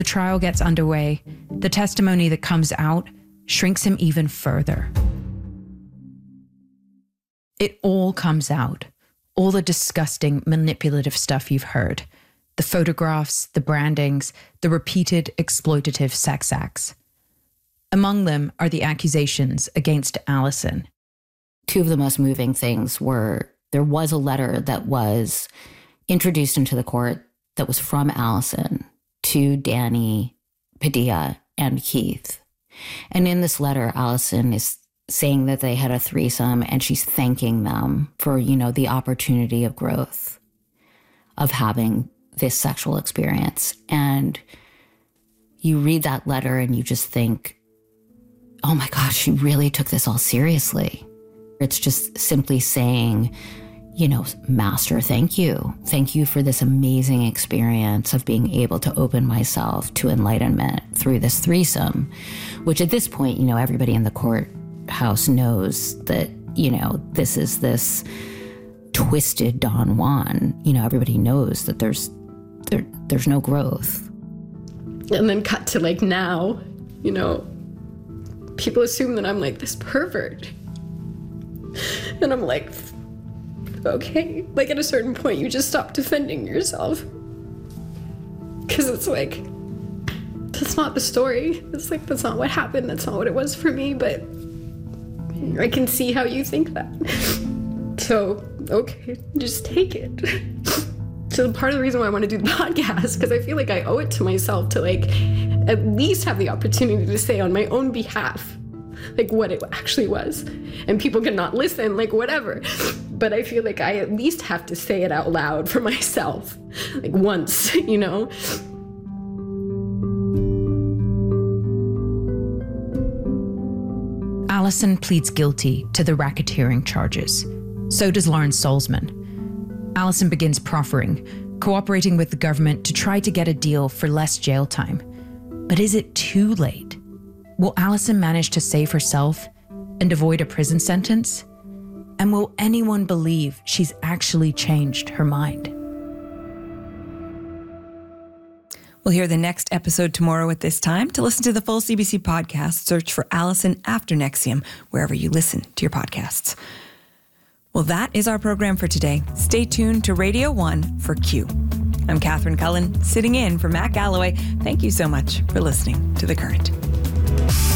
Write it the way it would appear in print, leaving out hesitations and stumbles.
The trial gets underway. The testimony that comes out shrinks him even further. It all comes out. All the disgusting, manipulative stuff you've heard. The photographs, the brandings, the repeated exploitative sex acts. Among them are the accusations against Allison. Two of the most moving things were there was a letter that was introduced into the court that was from Allison to Danny, Padilla, and Keith. And in this letter, Allison is saying that they had a threesome, and she's thanking them for, the opportunity of growth, of having this sexual experience. And you read that letter and you just think, oh my gosh, she really took this all seriously. It's just simply saying, Master, thank you. Thank you for this amazing experience of being able to open myself to enlightenment through this threesome, which at this point, everybody in the courthouse knows that, this is this twisted Don Juan. Everybody knows that there's no growth. And then cut to now, people assume that I'm this pervert. And I'm okay. At a certain point, you just stop defending yourself. Because it's that's not the story. It's that's not what happened. That's not what it was for me, but I can see how you think that. So, okay, just take it. So part of the reason why I want to do the podcast, because I feel I owe it to myself to at least have the opportunity to say on my own behalf what it actually was. And people cannot listen, whatever. But I feel I at least have to say it out loud for myself, once, Allison pleads guilty to the racketeering charges. So does Lawrence Salzman. Allison begins proffering, cooperating with the government to try to get a deal for less jail time. But is it too late? Will Allison manage to save herself and avoid a prison sentence? And will anyone believe she's actually changed her mind? We'll hear the next episode tomorrow at this time. To listen to the full CBC podcast, search for Allison After NXIVM wherever you listen to your podcasts. Well, that is our program for today. Stay tuned to Radio 1 for Q. I'm Catherine Cullen, sitting in for Matt Galloway. Thank you so much for listening to The Current.